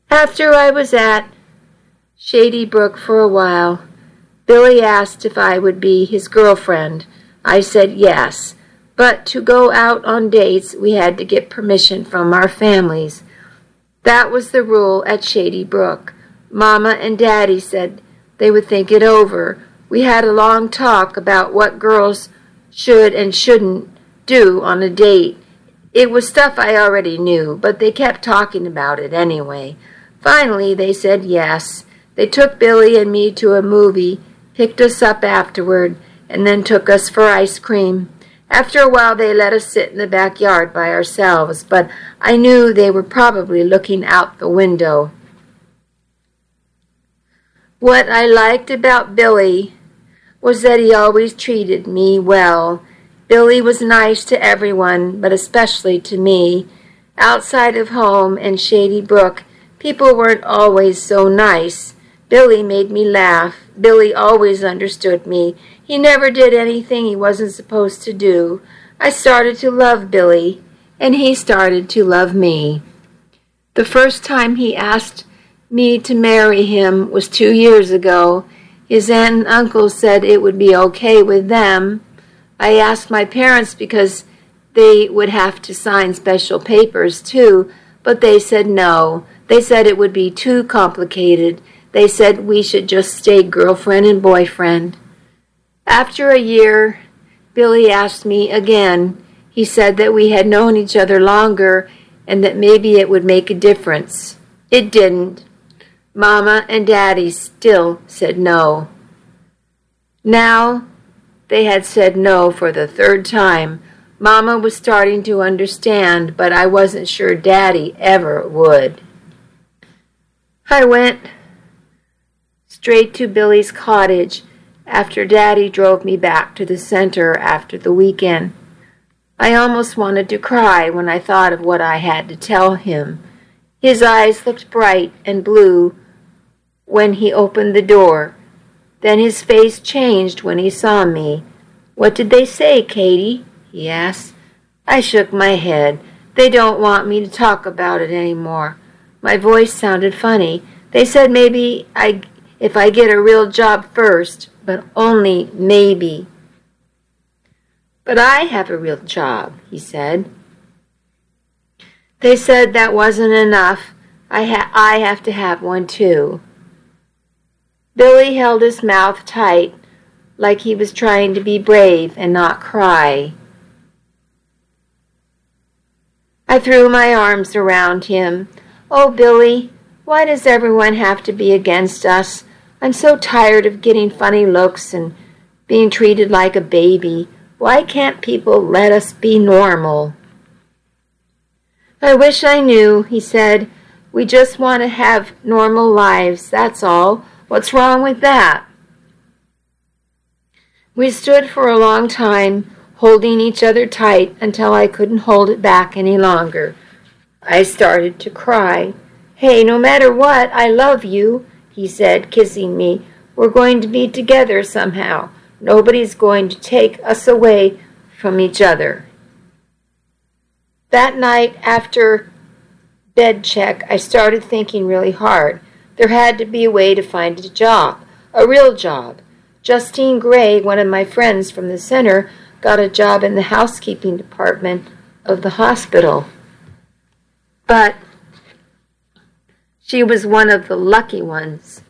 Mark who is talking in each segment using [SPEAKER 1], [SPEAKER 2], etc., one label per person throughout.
[SPEAKER 1] After I was at Shady Brook for a while, Billy asked if I would be his girlfriend. I said yes, but to go out on dates we had to get permission from our families. That was the rule at Shady Brook. Mama and Daddy said they would think it over. We had a long talk about what girls should and shouldn't do on a date. It was stuff I already knew, but they kept talking about it anyway. Finally, they said yes. They took Billy and me to a movie, picked us up afterward, and then took us for ice cream. After a while, they let us sit in the backyard by ourselves, but I knew they were probably looking out the window. What I liked about Billy was that he always treated me well. Billy was nice to everyone, but especially to me. Outside of home and Shady Brook, people weren't always so nice. Billy made me laugh. Billy always understood me. He never did anything he wasn't supposed to do. I started to love Billy, and he started to love me. The first time he asked me to marry him was 2 years ago. His aunt and uncle said it would be okay with them. I asked my parents because they would have to sign special papers too, but they said no. They said it would be too complicated. They said we should just stay girlfriend and boyfriend. After a year, Billy asked me again. He said that we had known each other longer and that maybe it would make a difference. It didn't. Mama and Daddy still said no. Now they had said no for the third time. Mama was starting to understand, but I wasn't sure Daddy ever would. I went straight to Billy's cottage after Daddy drove me back to the center after the weekend. I almost wanted to cry when I thought of what I had to tell him. His eyes looked bright and blue when he opened the door. Then his face changed when he saw me. "What did they say, Katie?" he asked. I shook my head. "They don't want me to talk about it anymore." My voice sounded funny. They said maybe if I get a real job first, but only maybe. "But I have a real job," he said. They said that wasn't enough. I have to have one too. Billy held his mouth tight, like he was trying to be brave and not cry. I threw my arms around him. "Oh, Billy, why does everyone have to be against us? I'm so tired of getting funny looks and being treated like a baby. Why can't people let us be normal?" "I wish I knew," he said. "We just want to have normal lives, that's all. What's wrong with that?" We stood for a long time, holding each other tight until I couldn't hold it back any longer. I started to cry. "Hey, no matter what, I love you," he said, kissing me. "We're going to be together somehow. Nobody's going to take us away from each other." That night after bed check, I started thinking really hard. There had to be a way to find a job, a real job. Justine Gray, one of my friends from the center, got a job in the housekeeping department of the hospital. But she was one of the lucky ones.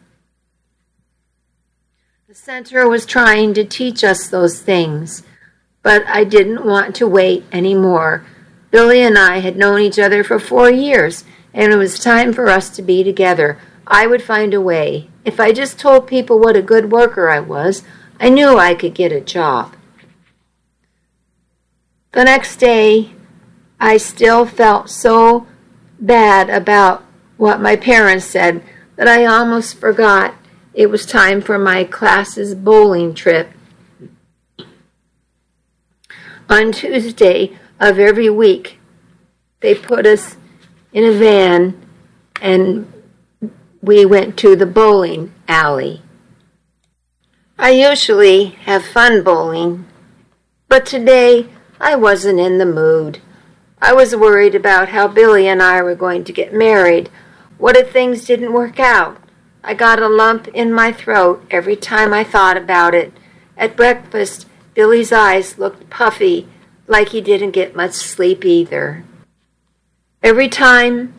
[SPEAKER 1] The center was trying to teach us those things, but I didn't want to wait anymore. Billy and I had known each other for 4 years, and it was time for us to be together. I would find a way. If I just told people what a good worker I was, I knew I could get a job. The next day, I still felt so bad about what my parents said that I almost forgot it was time for my class's bowling trip. On Tuesday of every week, they put us in a van and we went to the bowling alley. I usually have fun bowling, but today I wasn't in the mood. I was worried about how Billy and I were going to get married. What if things didn't work out? I got a lump in my throat every time I thought about it. At breakfast, Billy's eyes looked puffy, like he didn't get much sleep either. Every time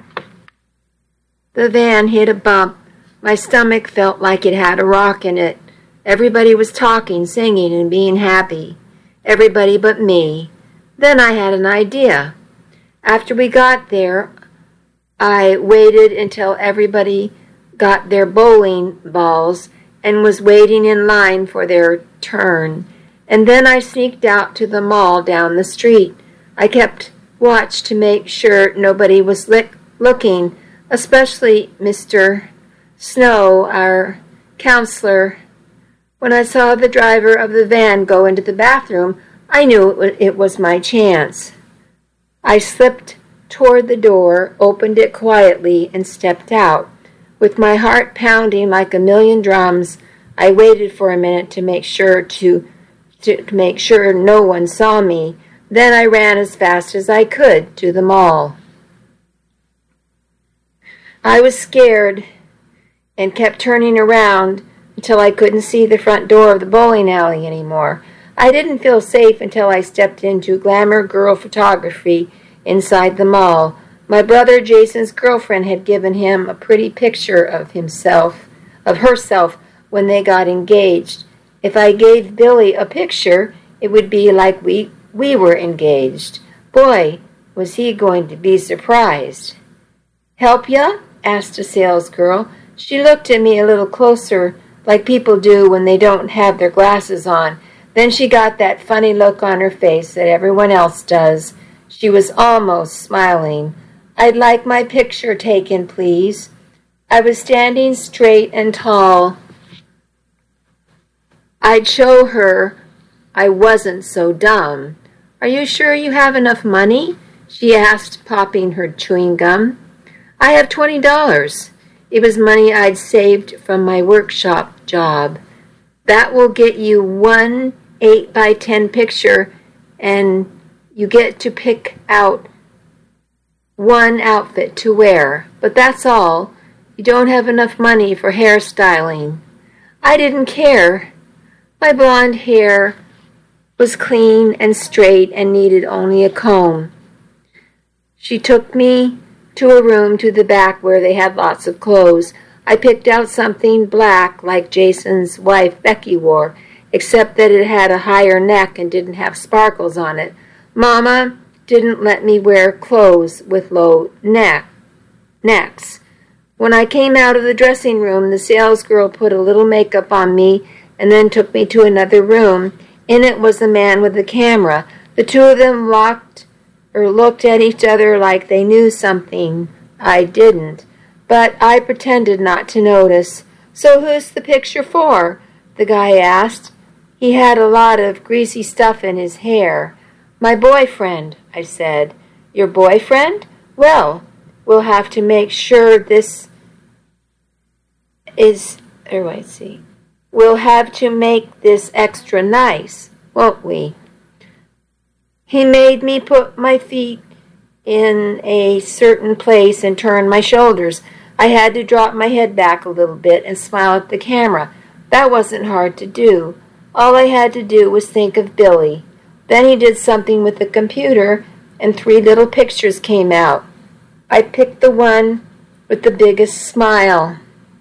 [SPEAKER 1] the van hit a bump, my stomach felt like it had a rock in it. Everybody was talking, singing, and being happy. Everybody but me. Then I had an idea. After we got there, I waited until everybody got their bowling balls and was waiting in line for their turn. And then I sneaked out to the mall down the street. I kept watch to make sure nobody was looking, especially Mr. Snow, our counselor. When I saw the driver of the van go into the bathroom, I knew it was my chance. I slipped toward the door, opened it quietly, and stepped out. With my heart pounding like a million drums, I waited for a minute to make sure no one saw me. Then I ran as fast as I could to the mall. I was scared and kept turning around until I couldn't see the front door of the bowling alley anymore. I didn't feel safe until I stepped into glamour girl photography inside the mall. My brother Jason's girlfriend had given him a pretty picture of herself when they got engaged. If I gave Billy a picture, it would be like we were engaged. Boy, was he going to be surprised. "Help ya?" asked a salesgirl. She looked at me a little closer, like people do when they don't have their glasses on. Then she got that funny look on her face that everyone else does. She was almost smiling. "I'd like my picture taken, please." I was standing straight and tall. I'd show her I wasn't so dumb. "Are you sure you have enough money?" she asked, popping her chewing gum. "I have $20. It was money I'd saved from my workshop job. That will get you one 8x10 picture, and you get to pick out one outfit to wear. But that's all. You don't have enough money for hairstyling." I didn't care. My blonde hair was clean and straight and needed only a comb. She took me to a room to the back where they had lots of clothes. I picked out something black like Jason's wife Becky wore, except that it had a higher neck and didn't have sparkles on it. Mama didn't let me wear clothes with low necks. When I came out of the dressing room, the salesgirl put a little makeup on me and then took me to another room. In it was a man with a camera. The two of them looked at each other like they knew something I didn't, but I pretended not to notice. "So who's the picture for?" the guy asked. He had a lot of greasy stuff in his hair. "My boyfriend," I said. "Your boyfriend? Well, we'll have to make sure this is, we'll have to make this extra nice, won't we?" He made me put my feet in a certain place and turn my shoulders. I had to drop my head back a little bit and smile at the camera. That wasn't hard to do. All I had to do was think of Billy. Then he did something with the computer, and 3 little pictures came out. I picked the one with the biggest smile.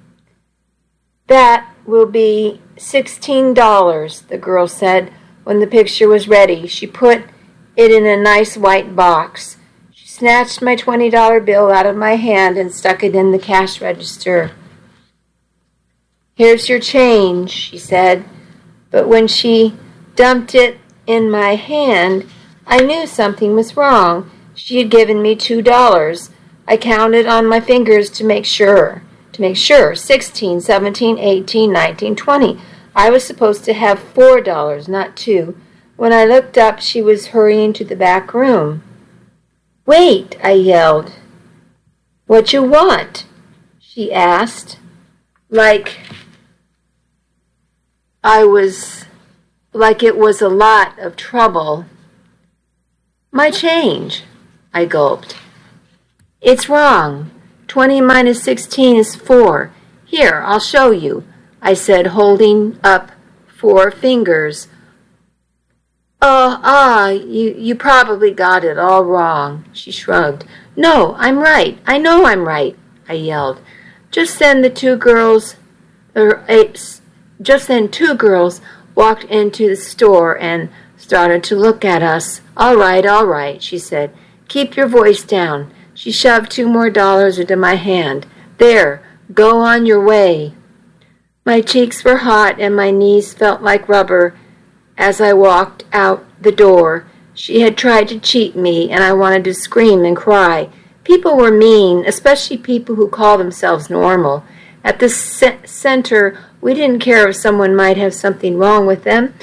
[SPEAKER 1] "That will be $16, the girl said when the picture was ready. She put it in a nice white box. She snatched my $20 bill out of my hand and stuck it in the cash register. "Here's your change," she said. But when she dumped it in my hand, I knew something was wrong. She had given me $2. I counted on my fingers to make sure. 16, 17, 18, 19, 20. I was supposed to have $4, not 2. When I looked up, she was hurrying to the back room. "Wait," I yelled. "What you want?" she asked, like it was a lot of trouble. "My change," I gulped. "It's wrong. 20 minus 16 is 4. Here, I'll show you, I said, holding up 4 fingers. You probably got it all wrong, she shrugged. No, I'm right. I know I'm right, I yelled. Just then two girls walked into the store and started to look at us. All right, she said. Keep your voice down. She shoved $2 more into my hand. There, go on your way. My cheeks were hot and my knees felt like rubber as I walked out the door. She had tried to cheat me, and I wanted to scream and cry. People were mean, especially people who call themselves normal. At the center, we didn't care if someone might have something wrong with them.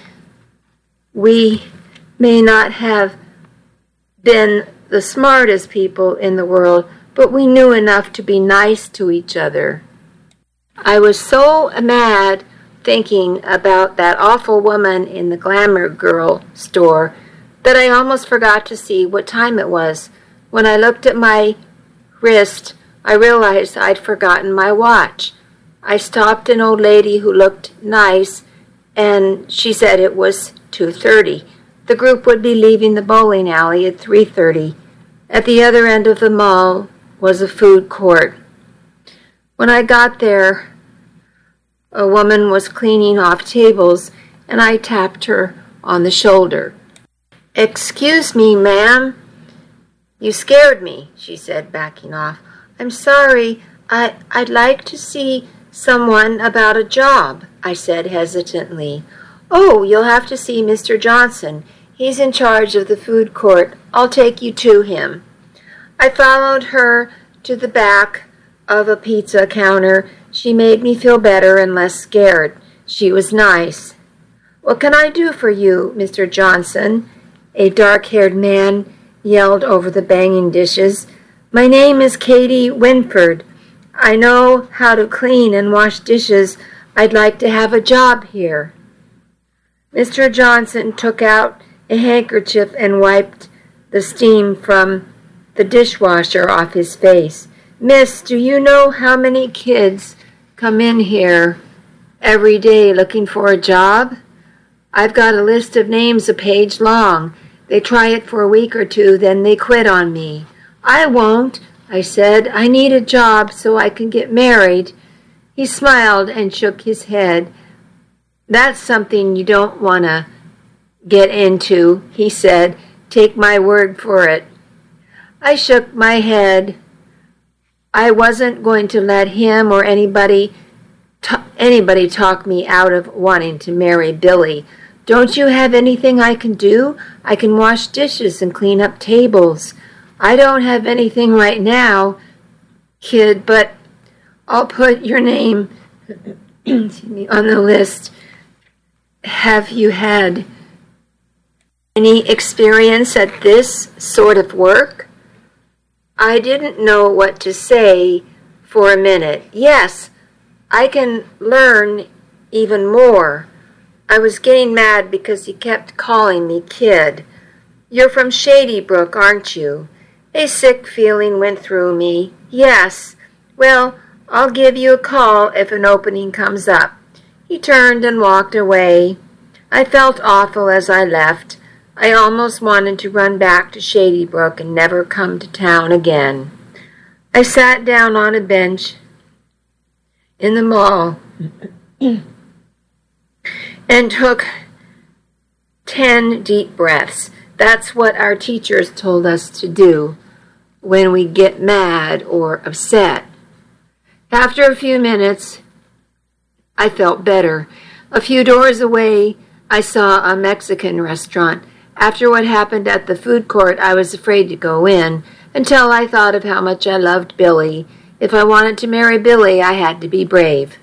[SPEAKER 1] We may not have been the smartest people in the world, but we knew enough to be nice to each other. I was so mad thinking about that awful woman in the Glamour Girl store that I almost forgot to see what time it was. When I looked at my wrist, I realized I'd forgotten my watch. I stopped an old lady who looked nice, and she said it was 2:30. The group would be leaving the bowling alley at 3:30. At the other end of the mall was a food court. When I got there, a woman was cleaning off tables, and I tapped her on the shoulder. "Excuse me, ma'am. You scared me," she said, backing off. "I'm sorry. I'd like to see someone about a job," I said hesitantly. "Oh, you'll have to see Mr. Johnson. He's in charge of the food court. I'll take you to him." I followed her to the back of a pizza counter. She made me feel better and less scared. She was nice. "What can I do for you, Mr. Johnson?" a dark-haired man yelled over the banging dishes. "My name is Katie Winford. I know how to clean and wash dishes. I'd like to have a job here." Mr. Johnson took out a handkerchief and wiped the steam from the dishwasher off his face. "Miss, do you know how many kids come in here every day looking for a job? I've got a list of names a page long. They try it for a week or two, then they quit on me." "I won't," I said. "I need a job so I can get married." He smiled and shook his head. "That's something you don't want to get into," he said. "Take my word for it." I shook my head. I wasn't going to let him or anybody talk me out of wanting to marry Billy. "Don't you have anything I can do? I can wash dishes and clean up tables." "I don't have anything right now, kid, but I'll put your name on the list. Have you had any experience at this sort of work?" I didn't know what to say for a minute. "Yes, I can learn even more." I was getting mad because he kept calling me kid. "You're from Shady Brook, aren't you?" A sick feeling went through me. "Yes. Well, I'll give you a call if an opening comes up." He turned and walked away. I felt awful as I left. I almost wanted to run back to Shady Brook and never come to town again. I sat down on a bench in the mall and took 10 deep breaths. That's what our teachers told us to do when we get mad or upset. After a few minutes, I felt better. A few doors away, I saw a Mexican restaurant. After what happened at the food court, I was afraid to go in until I thought of how much I loved Billy. If I wanted to marry Billy, I had to be brave.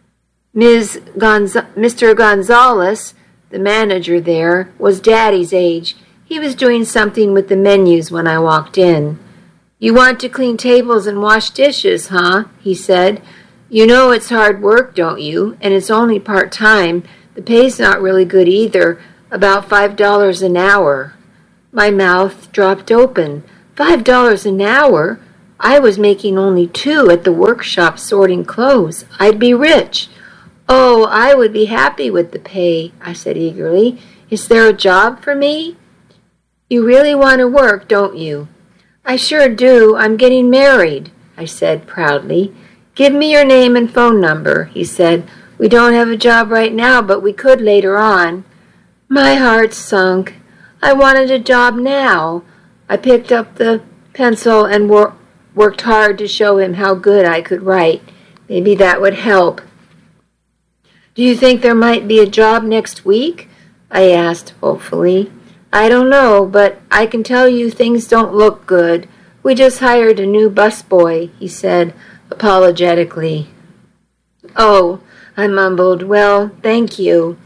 [SPEAKER 1] Mr. Gonzalez, the manager there, was Daddy's age. He was doing something with the menus when I walked in. "You want to clean tables and wash dishes, huh?" he said. "You know it's hard work, don't you? And it's only part-time. The pay's not really good either, about $5 an hour." My mouth dropped open. $5 an hour? I was making only 2 at the workshop sorting clothes. I'd be rich. Oh, I would be happy with the pay, I said eagerly. Is there a job for me? You really want to work, don't you? I sure do. I'm getting married, I said proudly. Give me your name and phone number, he said. We don't have a job right now, but we could later on. My heart sunk. I wanted a job now. I picked up the pencil and worked hard to show him how good I could write. Maybe that would help. Do you think there might be a job next week? I asked hopefully. I don't know, but I can tell you things don't look good. We just hired a new busboy, he said apologetically. Oh, I mumbled. Well, thank you.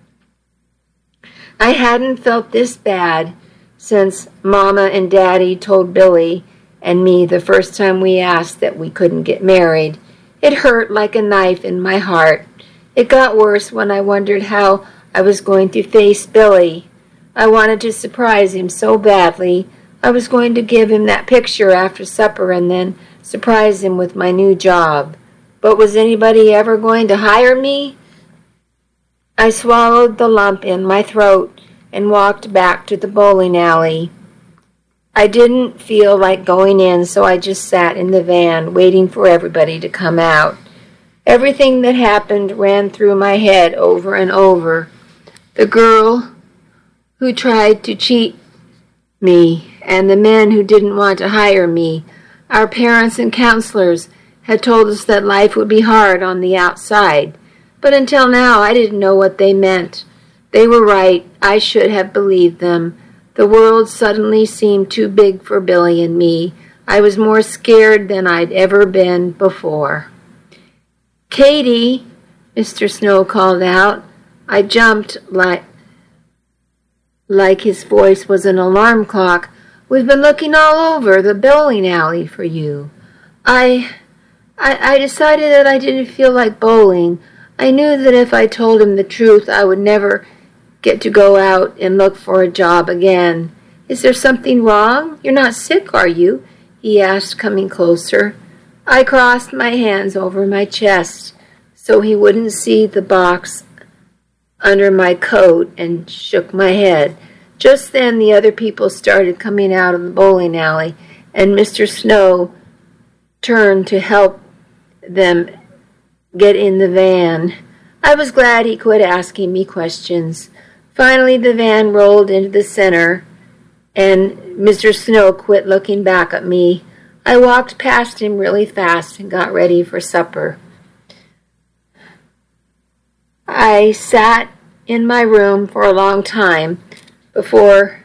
[SPEAKER 1] I hadn't felt this bad since Mama and Daddy told Billy and me the first time we asked that we couldn't get married. It hurt like a knife in my heart. It got worse when I wondered how I was going to face Billy. I wanted to surprise him so badly. I was going to give him that picture after supper and then surprise him with my new job. But was anybody ever going to hire me? I swallowed the lump in my throat and walked back to the bowling alley. I didn't feel like going in, so I just sat in the van, waiting for everybody to come out. Everything that happened ran through my head over and over. The girl who tried to cheat me, and the men who didn't want to hire me. Our parents and counselors had told us that life would be hard on the outside, but until now I didn't know what they meant. They were right. I should have believed them. The world suddenly seemed too big for Billy and me. I was more scared than I'd ever been before. Katie, Mr. Snow called out. I jumped like his voice was an alarm clock. We've been looking all over the bowling alley for you. I decided that I didn't feel like bowling. I knew that if I told him the truth, I would never get to go out and look for a job again. Is there something wrong? You're not sick, are you? He asked, coming closer. I crossed my hands over my chest so he wouldn't see the box under my coat and shook my head. Just then the other people started coming out of the bowling alley, and Mr. Snow turned to help them get in the van. I was glad he quit asking me questions. Finally, the van rolled into the center, and Mr. Snow quit looking back at me. I walked past him really fast and got ready for supper. I sat in my room for a long time before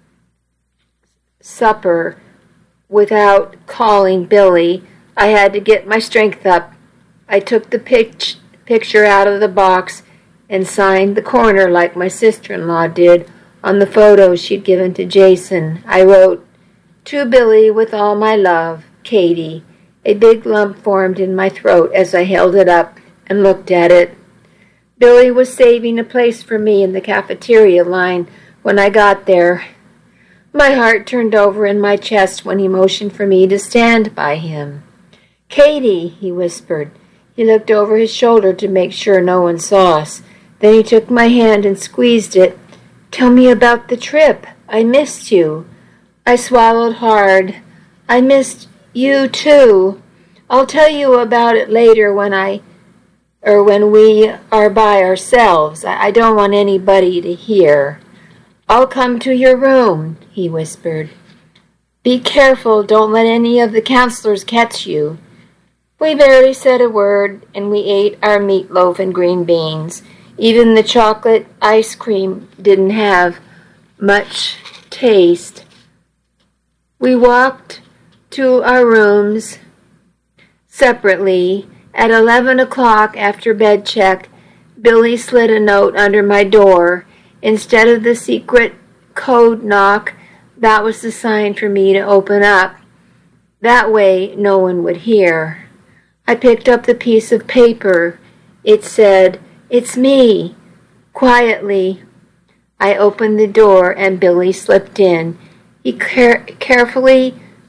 [SPEAKER 1] supper without calling Billy. I had to get my strength up. I took the picture out of the box and signed the corner like my sister-in-law did on the photos she'd given to Jason. I wrote, "To Billy with all my love, Katie." A big lump formed in my throat as I held it up and looked at it. Billy was saving a place for me in the cafeteria line when I got there. My heart turned over in my chest when he motioned for me to stand by him. "Katie," he whispered. He looked over his shoulder to make sure no one saw us. Then he took my hand and squeezed it. "Tell me about the trip. I missed you." I swallowed hard. "I missed you too. I'll tell you about it later when we are by ourselves. I don't want anybody to hear." "I'll come to your room," he whispered. "Be careful, don't let any of the counselors catch you." We barely said a word, and we ate our meatloaf and green beans. Even the chocolate ice cream didn't have much taste. We walked to our rooms separately. At 11 o'clock, after bed check, Billy slid a note under my door. Instead of the secret code knock, that was the sign for me to open up. That way, no one would hear. I picked up the piece of paper. It said, "It's me." Quietly, I opened the door and Billy slipped in. He carefully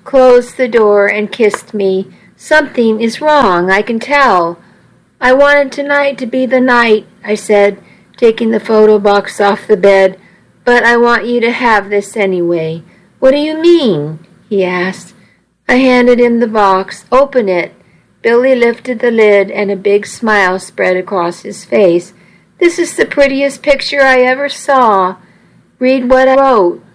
[SPEAKER 1] closed the door, and kissed me. Something is wrong, I can tell. I wanted tonight to be the night, I said, taking the photo box off the bed, but I want you to have this anyway. What do you mean? He asked. I handed him the box. Open it. Billy lifted the lid, and a big smile spread across his face. This is the prettiest picture I ever saw. Read what I wrote.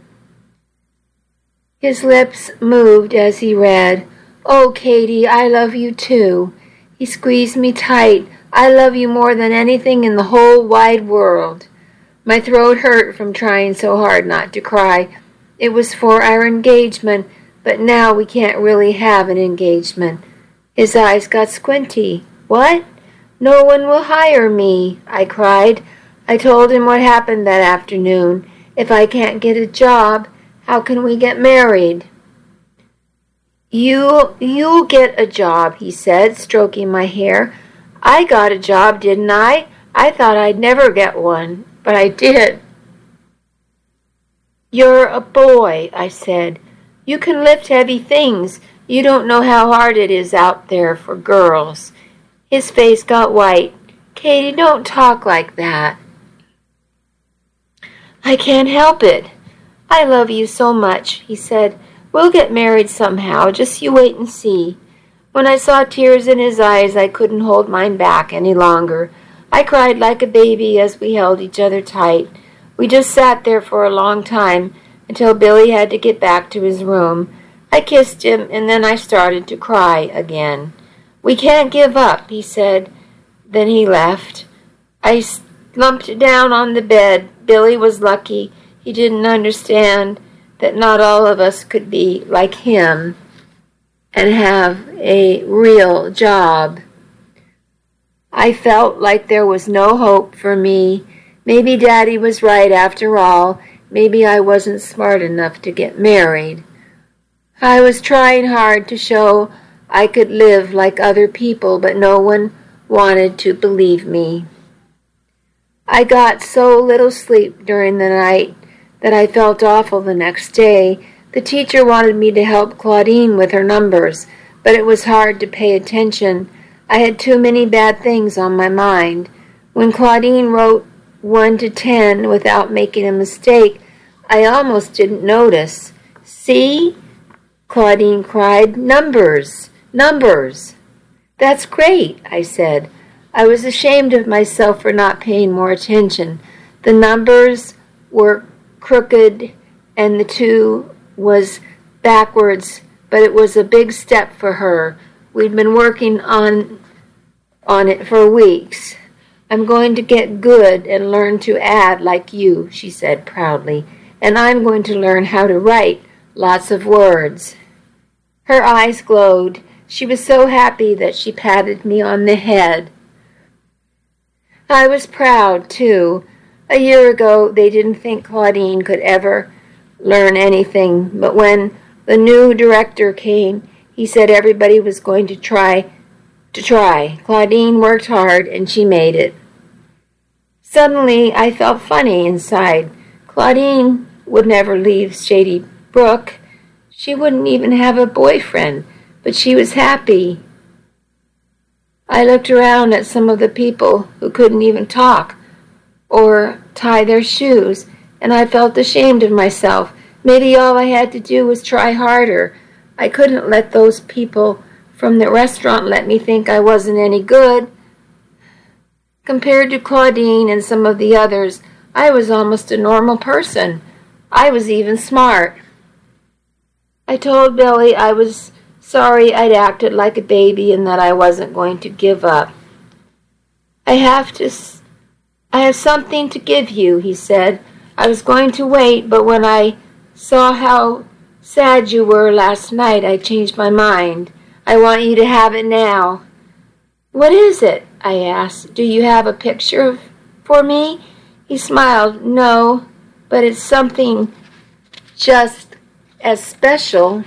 [SPEAKER 1] His lips moved as he read. Oh, Katie, I love you too. He squeezed me tight. I love you more than anything in the whole wide world. My throat hurt from trying so hard not to cry. It was for our engagement, but now we can't really have an engagement. His eyes got squinty. What? No one will hire me, I cried. I told him what happened that afternoon. If I can't get a job, how can we get married? You'll get a job, he said, stroking my hair. I got a job, didn't I? I thought I'd never get one, but I did. You're a boy, I said. You can lift heavy things. You don't know how hard it is out there for girls. His face got white. Katie, don't talk like that. I can't help it. I love you so much, he said. We'll get married somehow, just you wait and see. When I saw tears in his eyes, I couldn't hold mine back any longer. I cried like a baby as we held each other tight. We just sat there for a long time until Billy had to get back to his room. I kissed him, and then I started to cry again. We can't give up, he said. Then he left. I slumped down on the bed. Billy was lucky. He didn't understand that not all of us could be like him and have a real job. I felt like there was no hope for me. Maybe Daddy was right after all. Maybe I wasn't smart enough to get married. I was trying hard to show I could live like other people, but no one wanted to believe me. I got so little sleep during the night that I felt awful the next day. The teacher wanted me to help Claudine with her numbers, but it was hard to pay attention. I had too many bad things on my mind. When Claudine wrote 1 to 10 without making a mistake, I almost didn't notice. See? Claudine cried. Numbers! Numbers! That's great, I said. I was ashamed of myself for not paying more attention. The numbers were crooked and the 2 was backwards, but it was a big step for her. We'd been working on it for weeks. I'm going to get good and learn to add like you, she said proudly, and I'm going to learn how to write lots of words. Her eyes glowed. She was so happy that she patted me on the head. I was proud, too. A year ago, they didn't think Claudine could ever learn anything, but when the new director came, he said everybody was going to try. Claudine worked hard, and she made it. Suddenly, I felt funny inside. Claudine would never leave Shady Brook. She wouldn't even have a boyfriend, but she was happy. I looked around at some of the people who couldn't even talk or tie their shoes, and I felt ashamed of myself. Maybe all I had to do was try harder. I couldn't let those people from the restaurant let me think I wasn't any good. Compared to Claudine and some of the others, I was almost a normal person. I was even smart. I told Billy I was sorry I'd acted like a baby and that I wasn't going to give up. I have something to give you, he said. I was going to wait, but when I saw how sad you were last night, I changed my mind. I want you to have it now. What is it? I asked. Do you have a picture for me? He smiled. No, but it's something just as special.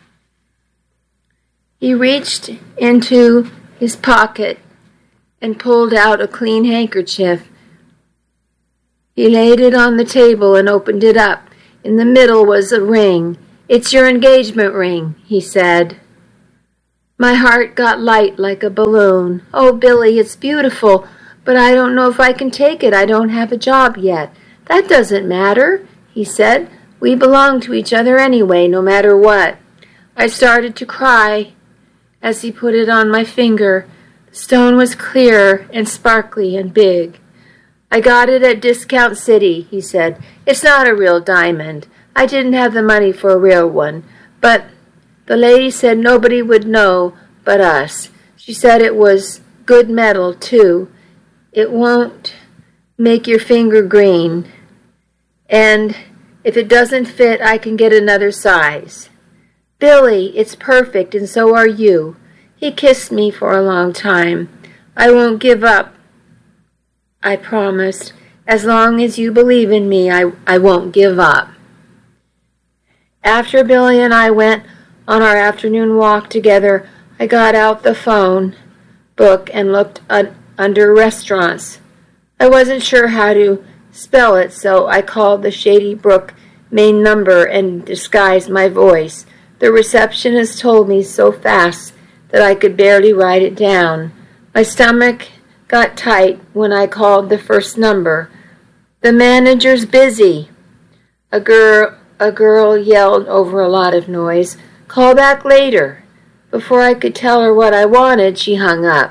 [SPEAKER 1] He reached into his pocket and pulled out a clean handkerchief. He laid it on the table and opened it up. In the middle was a ring. "It's your engagement ring," he said. My heart got light like a balloon. "Oh, Billy, it's beautiful, but I don't know if I can take it. I don't have a job yet." "That doesn't matter," he said. "We belong to each other anyway, no matter what." I started to cry as he put it on my finger. The stone was clear and sparkly and big. "I got it at Discount City," he said. "It's not a real diamond. I didn't have the money for a real one, but the lady said nobody would know but us. She said it was good metal, too. It won't make your finger green. And if it doesn't fit, I can get another size." "Billy, it's perfect, and so are you." He kissed me for a long time. "I won't give up," I promised. "As long as you believe in me, I won't give up." After Billy and I went on our afternoon walk together, I got out the phone book and looked under restaurants. I wasn't sure how to spell it, so I called the Shady Brook main number and disguised my voice. The receptionist told me so fast that I could barely write it down. My stomach got tight when I called the first number. "The manager's busy," a girl yelled over a lot of noise. "Call back later." Before I could tell her what I wanted, she hung up.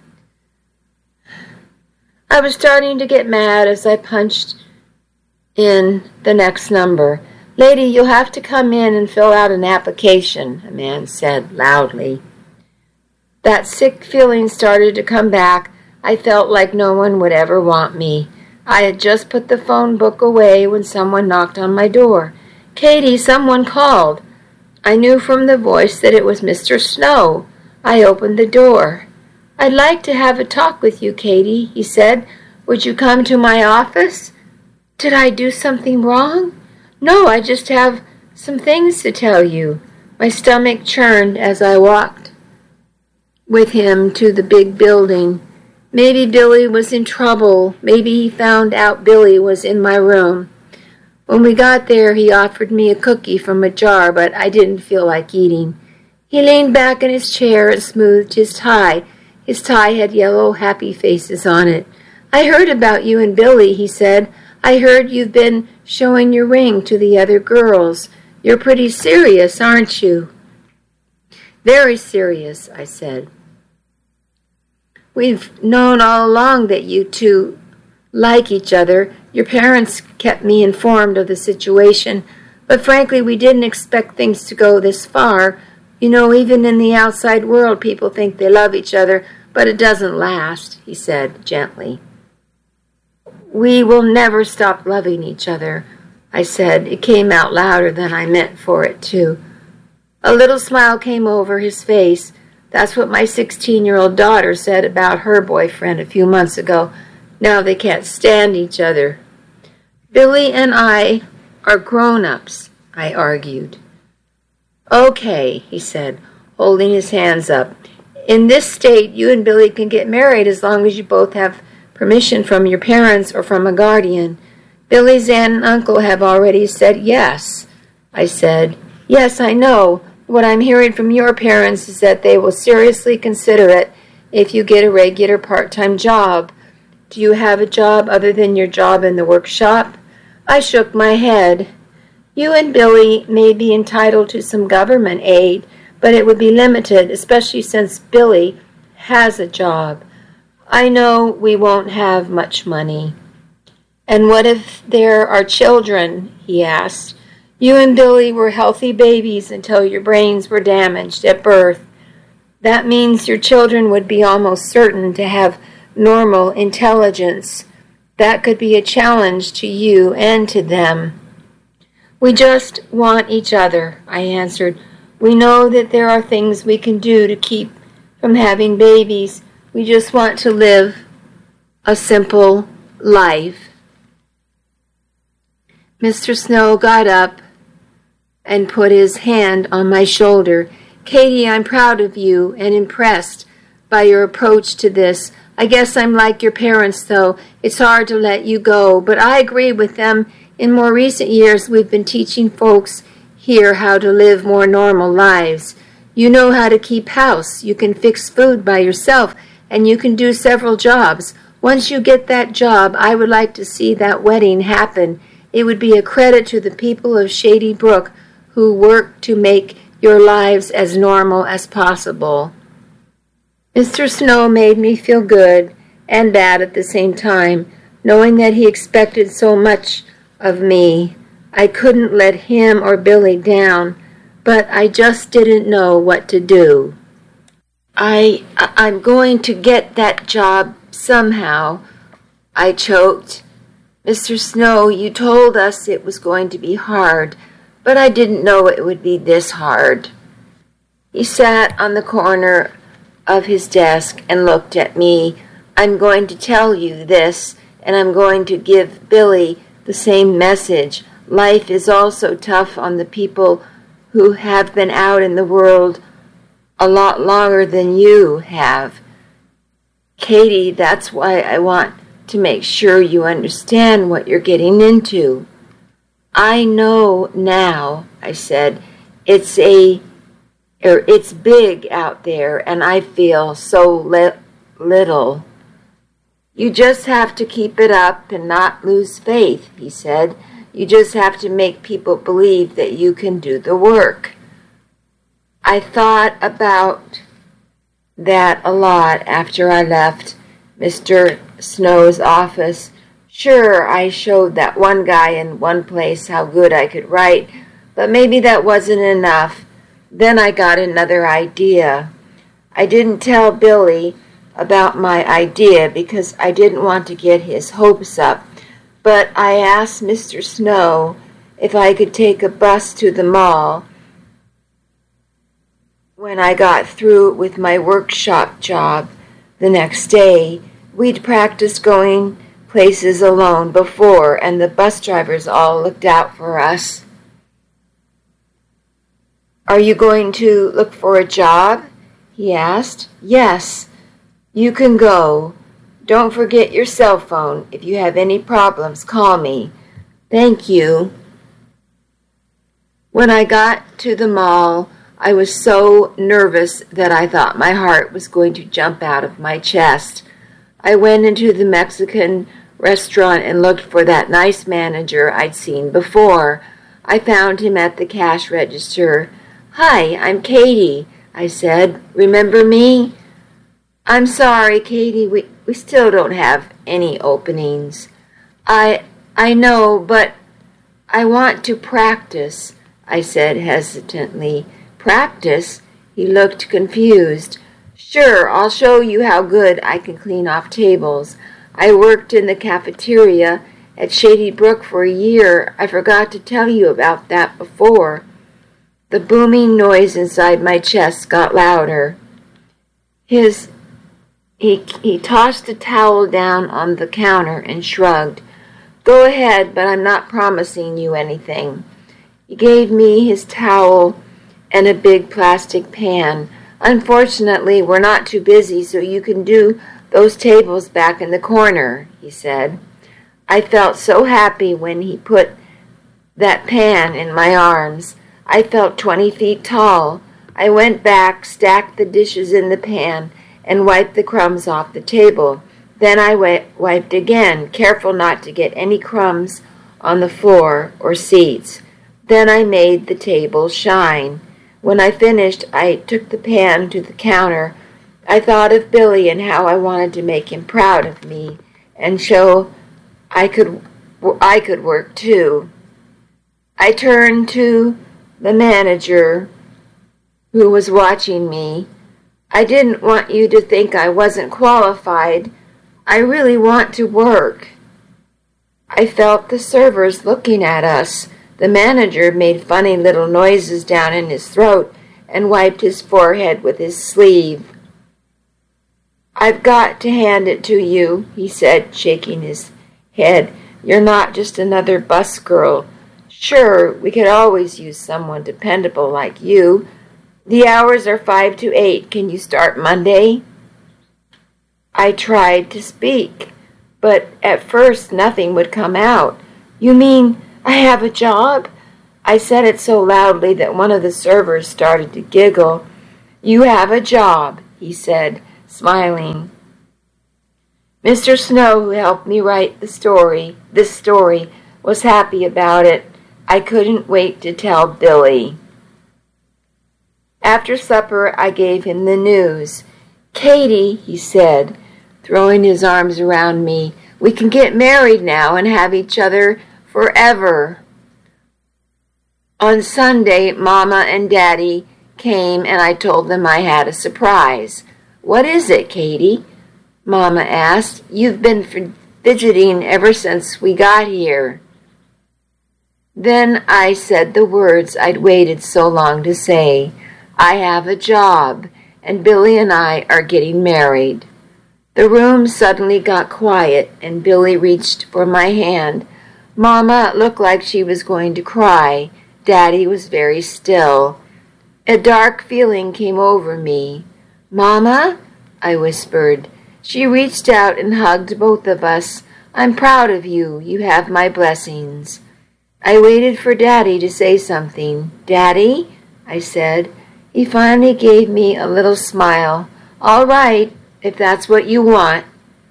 [SPEAKER 1] I was starting to get mad as I punched in the next number. "Lady, you'll have to come in and fill out an application," a man said loudly. That sick feeling started to come back. I felt like no one would ever want me. I had just put the phone book away when someone knocked on my door. "Katie, someone called." I knew from the voice that it was Mr. Snow. I opened the door. "I'd like to have a talk with you, Katie," he said. "Would you come to my office?" Did I do something wrong? "No, I just have some things to tell you." My stomach churned as I walked with him to the big building. Maybe Billy was in trouble. Maybe he found out Billy was in my room. When we got there, he offered me a cookie from a jar, but I didn't feel like eating. He leaned back in his chair and smoothed his tie. His tie had yellow, happy faces on it. "I heard about you and Billy," he said. "I heard you've been showing your ring to the other girls. You're pretty serious, aren't you?" "Very serious," I said. "We've known all along that you two like each other. Your parents kept me informed of the situation, but frankly, we didn't expect things to go this far. You know, even in the outside world, people think they love each other, but it doesn't last," he said gently. "We will never stop loving each other," I said. It came out louder than I meant for it to. A little smile came over his face. "That's what my 16-year-old daughter said about her boyfriend a few months ago. Now they can't stand each other." "Billy and I are grown-ups," I argued. "Okay," he said, holding his hands up. "In this state, you and Billy can get married as long as you both have permission from your parents or from a guardian. Billy's aunt and uncle have already said yes," I said. "Yes, I know. What I'm hearing from your parents is that they will seriously consider it if you get a regular part-time job. Do you have a job other than your job in the workshop?" I shook my head. "You and Billy may be entitled to some government aid, but it would be limited, especially since Billy has a job. I know we won't have much money." "And what if there are children?" he asked. "You and Billy were healthy babies until your brains were damaged at birth. That means your children would be almost certain to have normal intelligence. That could be a challenge to you and to them." "We just want each other," I answered. "We know that there are things we can do to keep from having babies. We just want to live a simple life." Mr. Snow got up and put his hand on my shoulder. "Katie, I'm proud of you and impressed by your approach to this. I guess I'm like your parents, though. It's hard to let you go, but I agree with them. In more recent years, we've been teaching folks here how to live more normal lives. You know how to keep house, you can fix food by yourself, and you can do several jobs. Once you get that job, I would like to see that wedding happen. It would be a credit to the people of Shady Brook who work to make your lives as normal as possible." Mr. Snow made me feel good and bad at the same time, knowing that he expected so much of me. I couldn't let him or Billy down, but I just didn't know what to do. I'm going to get that job somehow, I choked. "Mr. Snow, you told us it was going to be hard, but I didn't know it would be this hard." He sat on the corner of his desk and looked at me. "I'm going to tell you this, and I'm going to give Billy the same message. Life is also tough on the people who have been out in the world a lot longer than you have. Katie, that's why I want to make sure you understand what you're getting into." "I know now," I said. It's big out there, and I feel so little." "You just have to keep it up and not lose faith," he said. "You just have to make people believe that you can do the work." I thought about that a lot after I left Mr. Snow's office. Sure, I showed that one guy in one place how good I could write, but maybe that wasn't enough. Then I got another idea. I didn't tell Billy about my idea because I didn't want to get his hopes up, but I asked Mr. Snow if I could take a bus to the mall when I got through with my workshop job the next day. We'd practiced going places alone before, and the bus drivers all looked out for us. "Are you going to look for a job?" he asked. "Yes. You can go. Don't forget your cell phone. If you have any problems, call me." "Thank you." When I got to the mall, I was so nervous that I thought my heart was going to jump out of my chest. I went into the Mexican restaurant and looked for that nice manager I'd seen before. I found him at the cash register. "Hi, I'm Katie," I said. "Remember me?" "I'm sorry, Katie, we still don't have any openings." I know, but I want to practice," I said hesitantly. "Practice?" He looked confused. "Sure, I'll show you how good I can clean off tables. I worked in the cafeteria at Shady Brook for a year. I forgot to tell you about that before." The booming noise inside my chest got louder. He tossed a towel down on the counter and shrugged. "Go ahead, but I'm not promising you anything." He gave me his towel and a big plastic pan. "Unfortunately, we're not too busy, so you can do those tables back in the corner," he said. I felt so happy when he put that pan in my arms. I felt 20 feet tall. I went back, stacked the dishes in the pan, and wiped the crumbs off the table. Then I wiped again, careful not to get any crumbs on the floor or seats. Then I made the table shine. When I finished, I took the pan to the counter. I thought of Billy and how I wanted to make him proud of me and show I could work too. I turned to the manager who was watching me. "I didn't want you to think I wasn't qualified. I really want to work." I felt the servers looking at us. The manager made funny little noises down in his throat and wiped his forehead with his sleeve. "I've got to hand it to you," he said, shaking his head. "You're not just another bus girl. Sure, we could always use someone dependable like you. The hours are 5 to 8. Can you start Monday?" I tried to speak, but at first nothing would come out. "You mean I have a job?" I said it so loudly that one of the servers started to giggle. "You have a job," he said, smiling. Mr. Snow, who helped me write this story, was happy about it. I couldn't wait to tell Billy. After supper, I gave him the news. "Katie," he said, throwing his arms around me, "we can get married now and have each other forever." On Sunday, Mama and Daddy came and I told them I had a surprise. "What is it, Katie?" Mama asked. "You've been fidgeting ever since we got here." Then I said the words I'd waited so long to say. I have a job, and Billy and I are getting married. The room suddenly got quiet, and Billy reached for my hand. Mama looked like she was going to cry. Daddy was very still. A dark feeling came over me. "Mama?" I whispered. She reached out and hugged both of us. "I'm proud of you. You have my blessings." I waited for Daddy to say something. "Daddy?" I said. He finally gave me a little smile. "All right, if that's what you want."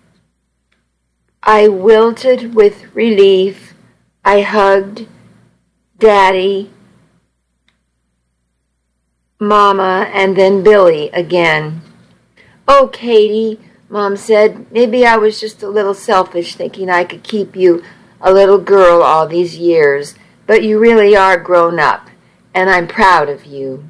[SPEAKER 1] I wilted with relief. I hugged Daddy, Mama, and then Billy again. "Oh, Katie," Mom said, "maybe I was just a little selfish thinking I could keep you a little girl all these years, but you really are grown up, and I'm proud of you."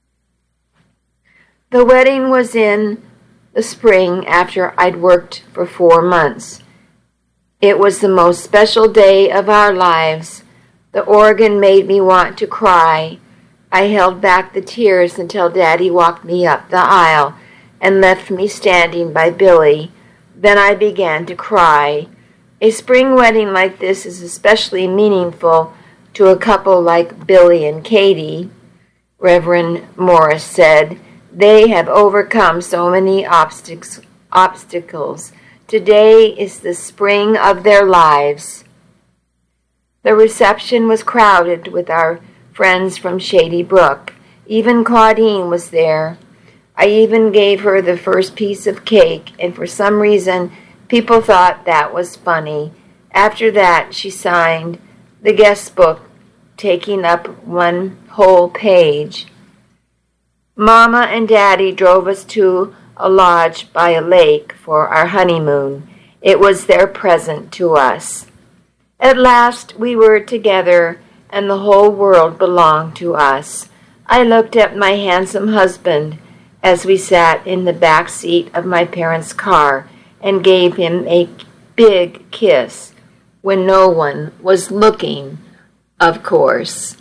[SPEAKER 1] The wedding was in the spring after I'd worked for 4 months. It was the most special day of our lives. The organ made me want to cry. I held back the tears until Daddy walked me up the aisle and left me standing by Billy. Then I began to cry. A spring wedding like this is especially meaningful to a couple like Billy and Katie, Reverend Morris said. They have overcome so many obstacles. Today is the spring of their lives. The reception was crowded with our friends from Shady Brook. Even Claudine was there. I even gave her the first piece of cake, and for some reason, people thought that was funny. After that, she signed the guest book, taking up one whole page. Mama and Daddy drove us to a lodge by a lake for our honeymoon. It was their present to us. At last we were together, and the whole world belonged to us. I looked at my handsome husband as we sat in the back seat of my parents' car and gave him a big kiss when no one was looking, of course.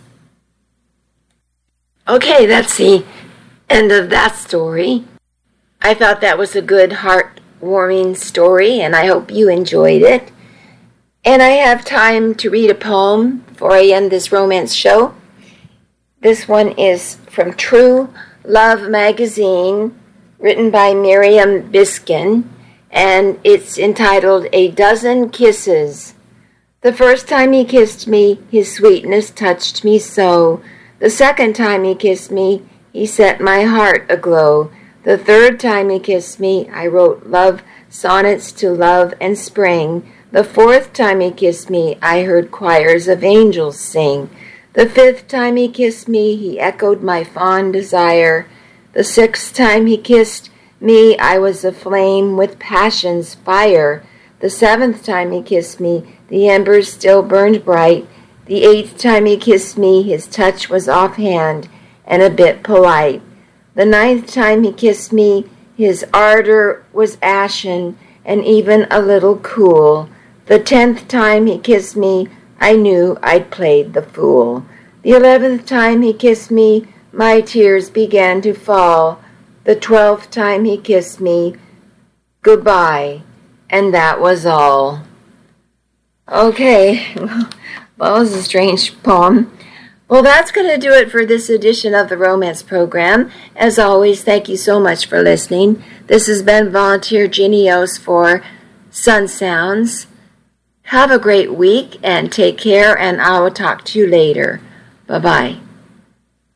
[SPEAKER 1] Okay, that's the end of that story. I thought that was a good, heartwarming story, and I hope you enjoyed it. And I have time to read a poem before I end this romance show. This one is from True Love magazine, written by Miriam Biskin, and it's entitled A Dozen Kisses. The first time he kissed me, his sweetness touched me so. The second time he kissed me, he set my heart aglow. The third time he kissed me, I wrote love sonnets to love and spring. The fourth time he kissed me, I heard choirs of angels sing. The fifth time he kissed me, he echoed my fond desire. The sixth time he kissed me, I was aflame with passion's fire. The seventh time he kissed me, the embers still burned bright. The eighth time he kissed me, his touch was offhand and a bit polite. The ninth time he kissed me, his ardor was ashen and even a little cool. The 10th time he kissed me, I knew I'd played the fool. The 11th time he kissed me, my tears began to fall. The 12th time he kissed me, goodbye, and that was all. Okay, well, it was a strange poem. Well, that's going to do it for this edition of the Romance Program. As always, thank you so much for listening. This has been Volunteer Ginny O's for Sun Sounds. Have a great week and take care, and I will talk to you later. Bye-bye.